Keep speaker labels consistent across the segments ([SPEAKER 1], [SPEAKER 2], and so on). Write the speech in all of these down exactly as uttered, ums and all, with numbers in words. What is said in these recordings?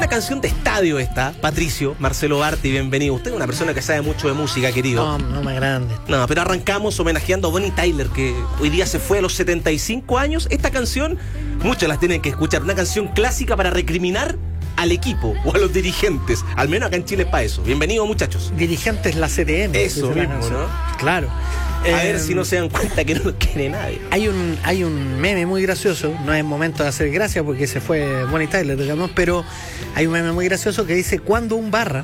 [SPEAKER 1] canción de estadio esta, Patricio, Marcelo Barti, bienvenido. Usted es una persona que sabe mucho de música, querido.
[SPEAKER 2] No, no más grande.
[SPEAKER 1] No, pero arrancamos homenajeando a Bonnie Tyler, que hoy día se fue a los setenta y cinco años. Esta canción, muchos las tienen que escuchar, una canción clásica para recriminar al equipo o a los dirigentes. Al menos acá en Chile es para eso. Bienvenidos, muchachos.
[SPEAKER 2] Dirigentes la C T M.
[SPEAKER 1] Eso mismo, ¿no?
[SPEAKER 2] Claro.
[SPEAKER 1] A
[SPEAKER 2] eh,
[SPEAKER 1] ver si no se dan cuenta que no lo quiere nadie.
[SPEAKER 2] Hay un, hay un meme muy gracioso, no es momento de hacer gracia porque se fue Bonnie Tyler, digamos, pero hay un meme muy gracioso que dice cuando un barra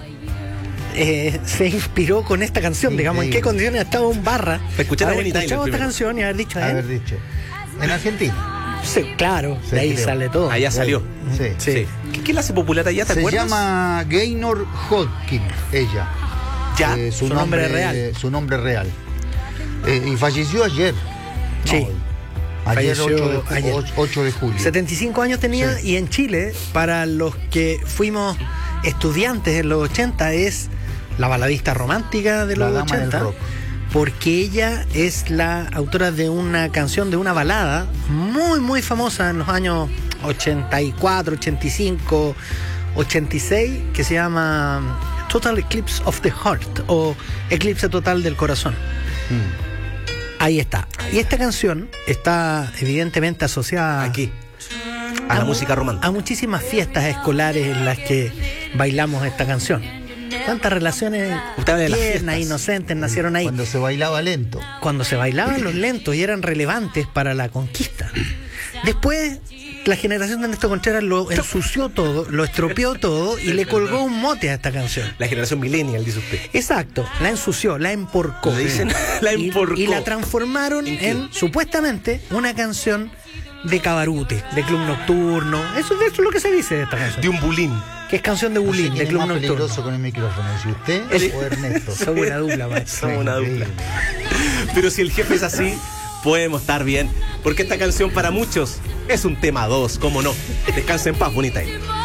[SPEAKER 2] eh, se inspiró con esta canción,
[SPEAKER 3] Sí,
[SPEAKER 2] digamos,
[SPEAKER 3] sí.
[SPEAKER 2] en qué condiciones estaba un barra.
[SPEAKER 1] Para escuchar a
[SPEAKER 2] haber
[SPEAKER 1] Bonnie Tyler
[SPEAKER 2] escuchado esta
[SPEAKER 1] primero.
[SPEAKER 2] canción y haber dicho a él.
[SPEAKER 3] Haber dicho. En Argentina.
[SPEAKER 2] Sí, claro,
[SPEAKER 3] Se
[SPEAKER 2] de ahí
[SPEAKER 3] creó.
[SPEAKER 2] sale todo.
[SPEAKER 1] Allá salió.
[SPEAKER 3] Sí.
[SPEAKER 2] Sí.
[SPEAKER 1] Sí. ¿Qué, qué la hace popular allá? ¿Te
[SPEAKER 3] Se
[SPEAKER 1] acuerdas?
[SPEAKER 3] llama Gaynor Hodgkin, ella.
[SPEAKER 1] Ya.
[SPEAKER 3] Eh,
[SPEAKER 2] su nombre real.
[SPEAKER 3] Su nombre real. Eh, y falleció ayer.
[SPEAKER 2] Sí.
[SPEAKER 3] No, ayer,
[SPEAKER 2] Falleció
[SPEAKER 3] ocho de,
[SPEAKER 2] ayer.
[SPEAKER 3] ocho de julio.
[SPEAKER 2] setenta y cinco años tenía
[SPEAKER 3] Sí.
[SPEAKER 2] y en Chile, para los que fuimos estudiantes en los ochenta, es la baladista romántica de
[SPEAKER 3] La
[SPEAKER 2] los
[SPEAKER 3] dama del
[SPEAKER 2] ochenta,
[SPEAKER 3] rock.
[SPEAKER 2] porque ella es la autora de una canción, de una balada muy, muy famosa en los años ochenta y cuatro, ochenta y cinco, ochenta y seis, que se llama Total Eclipse of the Heart o Eclipse Total del Corazón.
[SPEAKER 3] Mm.
[SPEAKER 2] Ahí está. Y esta canción está evidentemente asociada
[SPEAKER 1] Aquí. A la
[SPEAKER 2] mu-
[SPEAKER 1] música romántica.
[SPEAKER 2] a muchísimas fiestas escolares en las que bailamos esta canción. ¿Cuántas relaciones
[SPEAKER 1] Usted habla de las
[SPEAKER 2] tiernas,
[SPEAKER 1] fiestas.
[SPEAKER 2] inocentes nacieron ahí?
[SPEAKER 3] Cuando se bailaba lento.
[SPEAKER 2] Cuando se bailaban los lentos y eran relevantes para la conquista. Después, la generación de Ernesto Contreras lo ensució todo, lo estropeó todo y le colgó un mote a esta canción.
[SPEAKER 1] La generación millennial, dice usted.
[SPEAKER 2] Exacto, la ensució, la emporcó.
[SPEAKER 1] Le dicen, la
[SPEAKER 2] Y-
[SPEAKER 1] emporcó.
[SPEAKER 2] Y, la transformaron
[SPEAKER 1] ¿En qué?
[SPEAKER 2] en, supuestamente, una canción de cabarute, de club nocturno. Eso, eso es lo que se dice de esta canción.
[SPEAKER 1] De un bulín.
[SPEAKER 2] Que es canción de
[SPEAKER 3] No sé
[SPEAKER 2] bulín,
[SPEAKER 3] quién
[SPEAKER 2] de
[SPEAKER 3] es
[SPEAKER 2] club
[SPEAKER 3] más
[SPEAKER 2] nocturno.
[SPEAKER 3] peligroso con el micrófono, si usted
[SPEAKER 1] El-
[SPEAKER 3] o Ernesto.
[SPEAKER 2] Somos una dupla, maestro.
[SPEAKER 1] Somos una
[SPEAKER 3] Increíble.
[SPEAKER 1] dupla. Pero si el jefe es así, podemos estar bien. Porque esta canción para muchos es un tema dos, ¿cómo no? Descansa en paz, bonita.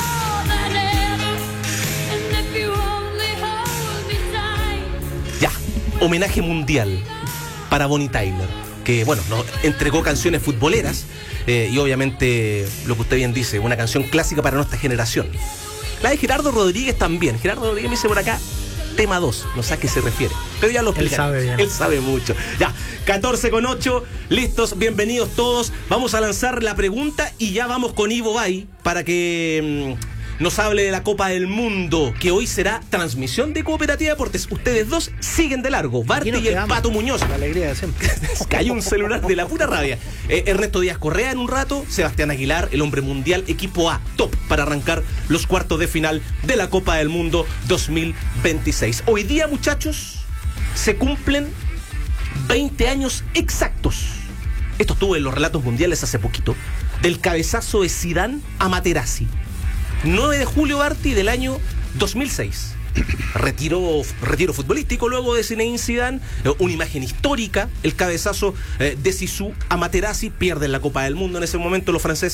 [SPEAKER 1] Ya, homenaje mundial para Bonnie Tyler, que bueno, nos entregó canciones futboleras eh, y obviamente lo que usted bien dice, una canción clásica para nuestra generación. La de Gerardo Rodríguez también. Gerardo Rodríguez me dice por acá, tema dos, no sé a qué se refiere, pero ya lo
[SPEAKER 2] Él
[SPEAKER 1] explicará.
[SPEAKER 2] sabe bien.
[SPEAKER 1] Él sabe mucho. Ya, catorce con ocho, listos, bienvenidos todos. Vamos a lanzar la pregunta y ya vamos con Ivo Bay para que mm, nos hable de la Copa del Mundo, que hoy será transmisión de Cooperativa Deportes. Ustedes dos siguen de largo, Barty
[SPEAKER 2] Aquí nos
[SPEAKER 1] y el
[SPEAKER 2] quedamos.
[SPEAKER 1] Pato Muñoz.
[SPEAKER 2] La alegría de siempre.
[SPEAKER 1] Cayó un celular de la pura rabia. Eh, Ernesto Díaz Correa en un rato, Sebastián Aguilar, el hombre mundial, equipo A, top para arrancar los cuartos de final de la Copa del Mundo dos mil veintiséis. Hoy día, muchachos, se cumplen veinte años exactos. Esto estuvo en los relatos mundiales hace poquito, del cabezazo de Zidane a Materazzi. nueve de julio, Barty, del año dos mil seis. Retiro, retiro futbolístico luego de Zinedine Zidane, eh, una imagen histórica, el cabezazo eh, de Zizou a Materazzi, pierden la Copa del Mundo en ese momento los franceses.